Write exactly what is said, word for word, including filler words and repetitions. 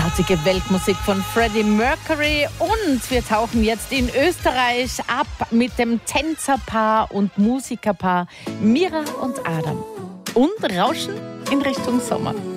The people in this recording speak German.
Großartige Weltmusik von Freddie Mercury und wir tauchen jetzt in Österreich ab mit dem Tänzerpaar und Musikerpaar Mira und Adam und rauschen in Richtung Sommer.